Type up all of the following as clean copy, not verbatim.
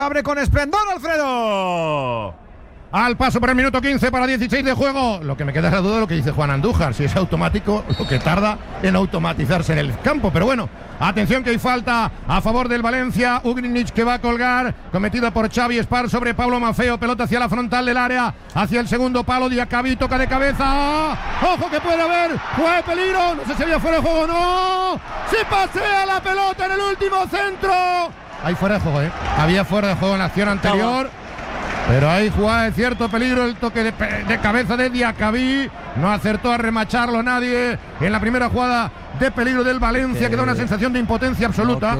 Abre con esplendor Alfredo. Al paso por el minuto 15 para 16 de juego. Lo que me queda es la duda de lo que dice Juan Andújar, si es automático, lo que tarda en automatizarse en el campo. Pero bueno, atención que hay falta a favor del Valencia. Ugrinic que va a colgar, cometida por Xavi Espar sobre Pablo Maffeo. Pelota hacia la frontal del área, hacia el segundo palo. Diacabí toca de cabeza. ¡Ojo que puede haber! ¡Juega de peligro! No sé si había fuera de juego o no. ¡Se pasea la pelota en el último centro! Ahí fuera de juego, había fuera de juego en la acción anterior. Pero ahí jugaba de cierto peligro el toque de cabeza de Diacabí. No acertó a remacharlo nadie en la primera jugada de peligro del Valencia, que da una sensación de impotencia absoluta.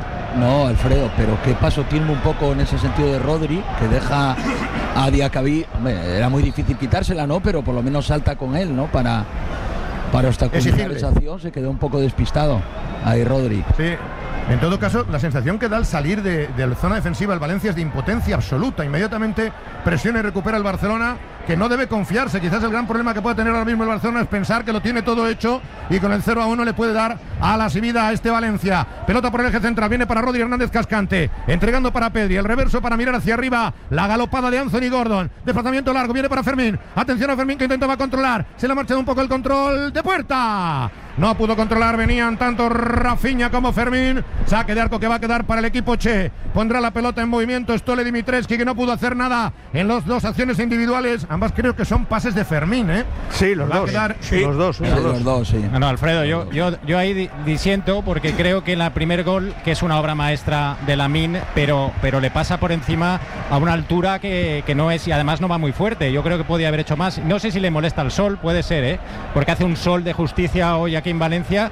No, Alfredo, pero qué paso tiene un poco en ese sentido de Rodri, que deja a Diacabí. Hombre, era muy difícil quitársela, ¿no? Pero por lo menos salta con él, ¿no? Para obstaculizar esa acción. Se quedó un poco despistado ahí Rodri. Sí. En todo caso, la sensación que da al salir de la zona defensiva el Valencia es de impotencia absoluta. Inmediatamente presiona y recupera el Barcelona, que no debe confiarse. Quizás el gran problema que puede tener ahora mismo el Barcelona es pensar que lo tiene todo hecho y con el 0-1 le puede dar alas y vida a este Valencia. Pelota por el eje central, viene para Rodri Hernández Cascante, entregando para Pedri, el reverso para mirar hacia arriba, la galopada de Anthony Gordon, desplazamiento largo, viene para Fermín, atención a Fermín que intentaba controlar, se le ha marchado un poco el control de puerta. No pudo controlar, venían tanto Rafinha como Fermín. Saque de arco que va a quedar para el equipo Che. Pondrá la pelota en movimiento Stole Dimitrescu, que no pudo hacer nada en las dos acciones individuales. Ambas creo que son pases de Fermín, Sí, los dos. Sí. Los dos, sí. No, Alfredo, yo ahí disiento porque creo que el primer gol, que es una obra maestra de Lamine, pero le pasa por encima a una altura que no es, y además no va muy fuerte. Yo creo que podía haber hecho más. No sé si le molesta el sol, puede ser, porque hace un sol de justicia hoy aquí en Valencia.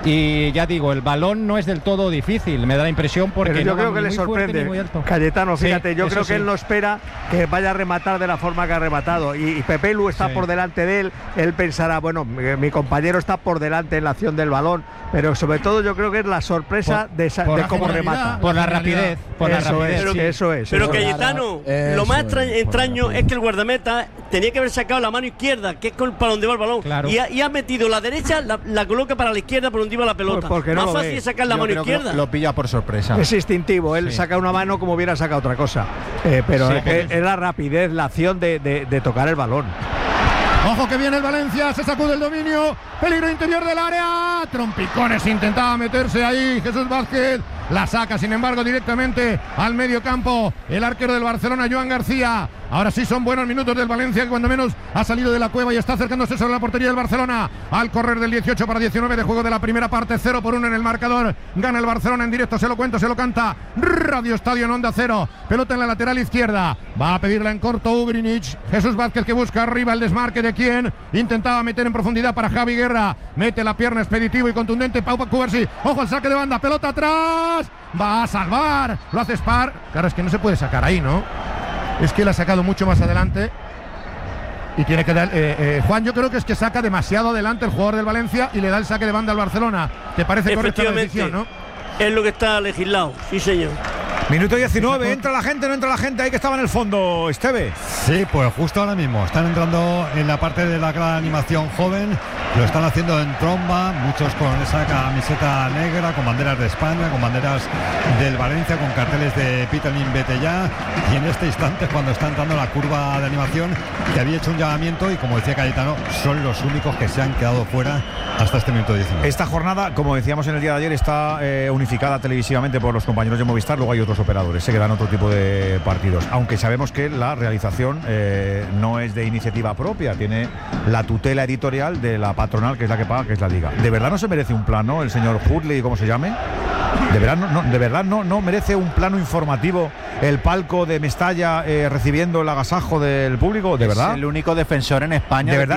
Y ya digo, el balón no es del todo difícil, me da la impresión, porque pero yo no creo que le sorprende Cayetano, fíjate, sí, yo creo que sí. él no espera que vaya a rematar de la forma que ha rematado, y Pepe Lu está por delante de él pensará, bueno, mi compañero está por delante en la acción del balón, pero sobre todo yo creo que es la sorpresa de cómo remata. Por la rapidez, Eso es. Pero Cayetano, lo más extraño es que el guardameta tenía que haber sacado la mano izquierda, que es para donde va el balón, claro. y ha metido la derecha, la coloca para la izquierda por donde iba la pelota. Porque no más fácil es sacar la mano izquierda. Lo pilla por sorpresa. Es instintivo, él saca una mano como hubiera sacado otra cosa, pero es la rapidez, la acción de tocar el balón. Ojo que viene el Valencia, se sacude el dominio, peligro interior del área, trompicones, intentaba meterse ahí Jesús Vázquez, la saca sin embargo directamente al medio campo el arquero del Barcelona, Joan García. Ahora sí son buenos minutos del Valencia, que cuando menos ha salido de la cueva y está acercándose sobre la portería del Barcelona. Al correr del 18 para 19 de juego de la primera parte, 0-1 en el marcador. Gana el Barcelona en directo, se lo cuento, se lo canta Radio Estadio en Onda Cero. Pelota en la lateral izquierda, va a pedirla en corto Ugrinic. Jesús Vázquez que busca arriba el desmarque de quien intentaba meter en profundidad para Javi Guerra. Mete la pierna expeditivo y contundente Pau Cubarsí. Ojo al saque de banda, pelota atrás. Va a salvar, lo hace Spar. Claro, es que no se puede sacar ahí, ¿no? Es que él ha sacado mucho más adelante y tiene que dar Juan, yo creo que es que saca demasiado adelante el jugador del Valencia y le da el saque de banda al Barcelona. ¿Te parece correcta la decisión, no? Es lo que está legislado, sí señor. Minuto 19, ¿entra la gente, no entra la gente? Ahí que estaba en el fondo, Esteve. Sí, pues justo ahora mismo están entrando en la parte de la gran animación joven, lo están haciendo en tromba, muchos con esa camiseta negra, con banderas de España, con banderas del Valencia, con carteles de Peterlin vete ya, y en este instante cuando está entrando la curva de animación, que había hecho un llamamiento y como decía Cayetano, son los únicos que se han quedado fuera hasta este minuto 19. Esta jornada, como decíamos en el día de ayer, está unificada televisivamente por los compañeros de Movistar, luego hay otros operadores que dan otro tipo de partidos, aunque sabemos que la realización no es de iniciativa propia, tiene la tutela editorial de la patronal, que es la que paga, que es la Liga. ¿De verdad no se merece un plano el señor Hurley, como se llame? ¿De verdad no merece un plano informativo el palco de Mestalla recibiendo el agasajo del público? ¿De verdad? Es el único defensor en España de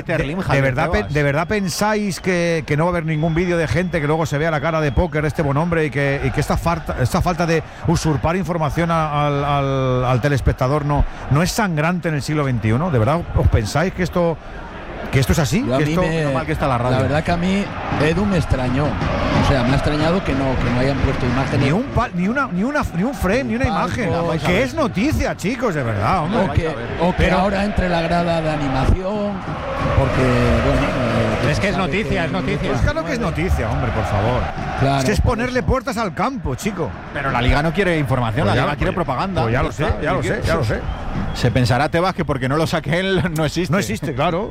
verdad pensáis que no va a haber ningún vídeo de gente que luego se vea la cara de póker este buen hombre y que esta falta de usurpar información al telespectador no es sangrante en el siglo XXI? ¿De verdad os pensáis que esto es así? Mal que está la radio. La verdad que a mí Edu me extrañó. O sea, me ha extrañado que no hayan puesto imágenes. Ni un frame, ni una imagen. Que es noticia, chicos, de verdad, hombre. O que ahora entre la grada de animación, porque bueno, Es que es noticia, es noticia. Pues claro que es noticia, hombre, por favor. Claro, es que es por ponerle puertas al campo, chico. Pero la Liga no quiere información, Pues la ya Liga quiere propaganda. Pues ya lo sé, ya lo sé, ya lo sé. Se pensará Tebas que porque no lo saque él no existe. No existe, claro.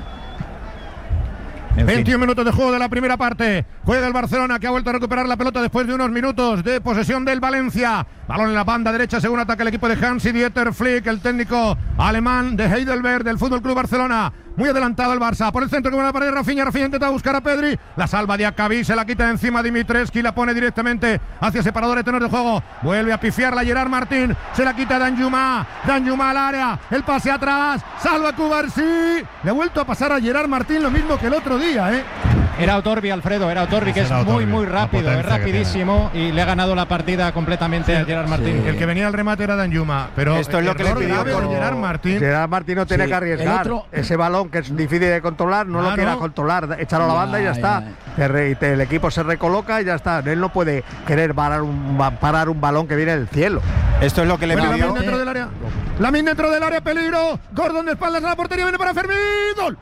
21 minutos de juego de la primera parte. Juega el Barcelona, que ha vuelto a recuperar la pelota después de unos minutos de posesión del Valencia. Balón en la banda derecha según ataca el equipo de Hansi-Dieter Flick, el técnico alemán de Heidelberg del FC Barcelona. Muy adelantado el Barça. Por el centro que va a la pared, Rafinha intenta buscar a Pedri. La salva Diacabí, se la quita de encima Dimitrescu, la pone directamente hacia separador de tenor de juego. Vuelve a pifiarla Gerard Martín. Se la quita Danjuma al área. El pase atrás. Salva Cubarsí. Le ha vuelto a pasar a Gerard Martín lo mismo que el otro día, ¿eh? Era Otorbi, Alfredo, era Otorbi, que es muy rápido, es rapidísimo y le ha ganado la partida completamente a Gerard Martín. Sí. El que venía al remate era Danjuma, pero esto es lo que le pidió por Gerard Martín. Gerard Martín no tiene que arriesgar. Ese balón que es difícil de controlar, no lo quiera controlar, echarlo a la banda y ya está. El equipo se recoloca y ya está. Él no puede querer parar un balón que viene del cielo. Esto es lo que le pidió. Lamin dentro del área. Lamin dentro del área, peligro. Gordon de espaldas a la portería, viene para Fermín. ¡Gol!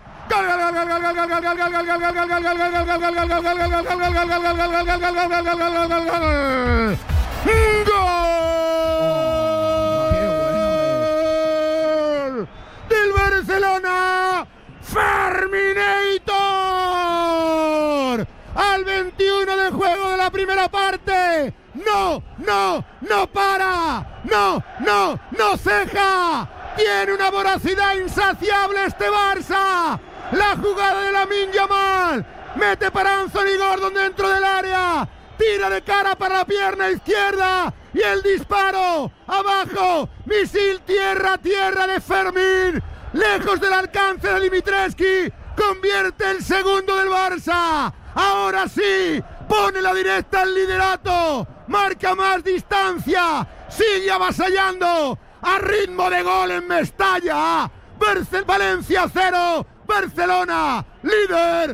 del Barcelona, Ferminator, al 21 de juego de la primera parte. No para, no ceja. Tiene una voracidad insaciable este Barça. La jugada de Lamine Yamal. Mete para Anthony Gordon dentro del área. Tira de cara para la pierna izquierda. Y el disparo. Abajo. Misil tierra de Fermín. Lejos del alcance de Dimitrescu. Convierte el segundo del Barça. Ahora sí. Pone la directa al liderato. Marca más distancia. Sigue avasallando. A ritmo de gol en Mestalla. Valencia 0. Barcelona, líder,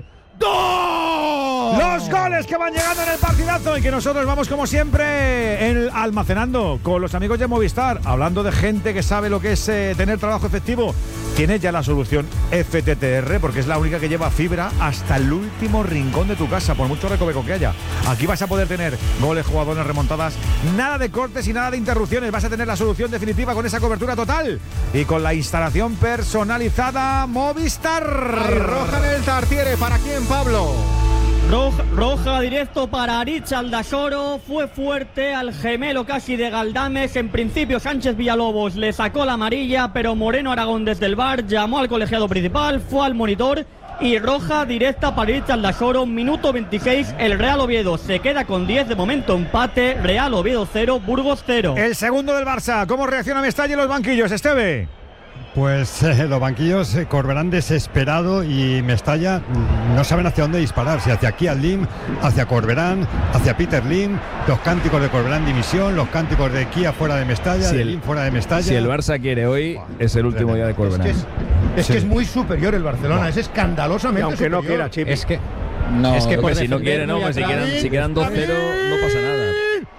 2. Los goles que van llegando en el partidazo y que nosotros vamos como siempre almacenando con los amigos de Movistar. Hablando de gente que sabe lo que es tener trabajo efectivo. Tienes ya la solución FTTR porque es la única que lleva fibra hasta el último rincón de tu casa, por mucho recoveco que haya. Aquí vas a poder tener goles, jugadores, remontadas, nada de cortes y nada de interrupciones. Vas a tener la solución definitiva con esa cobertura total y con la instalación personalizada Movistar. Hay roja en el Tartiere. ¿Para quién, Pablo? Roja directo para Aritz Aldasoro. Fue fuerte al gemelo casi de Galdames. En principio Sánchez Villalobos le sacó la amarilla, pero Moreno Aragón desde el VAR llamó al colegiado principal, fue al monitor y roja directa para Aritz Aldasoro. Minuto 26, el Real Oviedo se queda con 10 de momento, empate. Real Oviedo 0, Burgos 0. El segundo del Barça. ¿Cómo reacciona Mestalla en los banquillos, Esteve? Pues los banquillos, Corberán desesperado y Mestalla no saben hacia dónde disparar, si hacia Kia Lim, hacia Corberán, hacia Peter Lim, los cánticos de Corberán dimisión, los cánticos de Kia fuera de Mestalla, de Lim fuera de Mestalla. Si el Barça quiere hoy, es el último día de Corberán. Es que es muy superior el Barcelona, es escandalosamente aunque superior. no quiera, Chip. Es que pues si no quiere, no, pues si quedan 2-0, no pasa nada.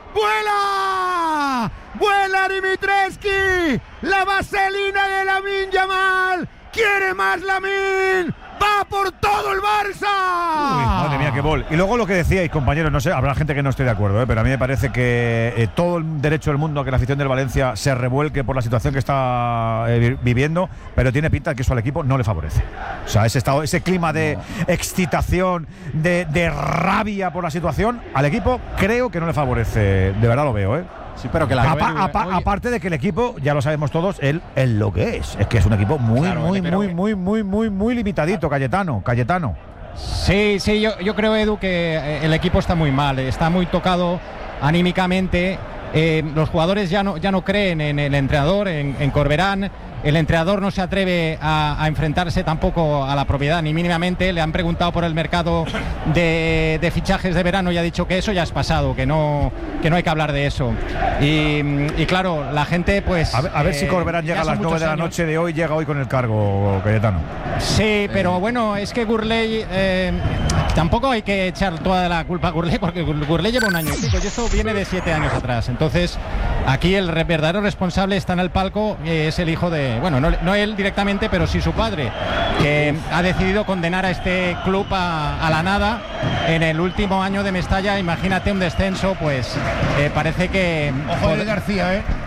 ¡Vuela Dimitrescu! ¡La vaselina de Lamine Yamal! ¡Quiere más Lamine! ¡Va por todo el Barça! Uy, madre mía, qué gol. Y luego lo que decíais, compañeros, no sé, habrá gente que no esté de acuerdo, pero a mí me parece que todo el derecho del mundo a que la afición del Valencia se revuelque por la situación que está viviendo, pero tiene pinta de que eso al equipo no le favorece. O sea, ese clima de excitación, de rabia por la situación, al equipo creo que no le favorece. De verdad lo veo, ¿eh? Sí, pero que aparte de que el equipo, ya lo sabemos todos, él lo que es que es un equipo muy limitadito, Cayetano. Sí, yo creo, Edu, que el equipo está muy mal, está muy tocado anímicamente. Los jugadores ya no creen en el entrenador, en Corberán. El entrenador no se atreve a enfrentarse tampoco a la propiedad ni mínimamente. Le han preguntado por el mercado de fichajes de verano y ha dicho que eso ya es pasado, que no hay que hablar de eso. Y claro, la gente pues... A ver si Corberán llega a las 9 de la noche de hoy, llega hoy con el cargo, Cayetano. Sí, pero bueno, es que Gurley... tampoco hay que echar toda la culpa a Gurley, porque Gurley lleva un año y pico y esto viene de 7 años atrás. Entonces, aquí el verdadero responsable está en el palco, es el hijo de bueno, no él directamente, pero sí su padre, que ha decidido condenar a este club a la nada en el último año de Mestalla. Imagínate un descenso, pues parece que... Ojo de García,